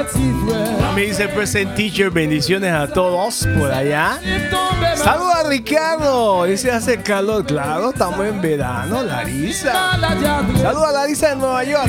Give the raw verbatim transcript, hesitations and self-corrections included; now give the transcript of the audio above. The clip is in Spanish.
Me dice Present Teacher, bendiciones a todos por allá. Saludos a Ricardo, dice hace calor, claro, estamos en verano, Larisa. Saludos a Larisa de Nueva York.